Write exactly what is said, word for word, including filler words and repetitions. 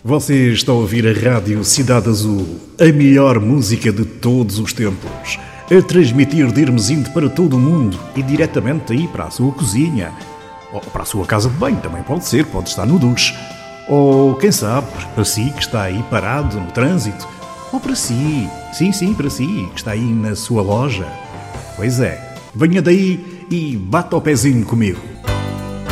Você está a ouvir a Rádio Cidade Azul, a melhor música de todos os tempos, a transmitir de Hermesinde para todo o mundo e diretamente aí para a sua cozinha, ou para a sua casa de banho, também pode ser, pode estar no duche, ou quem sabe, para si que está aí parado no trânsito, ou para si, sim, sim, para si, que está aí na sua loja. Pois é, venha daí e bata o pezinho comigo.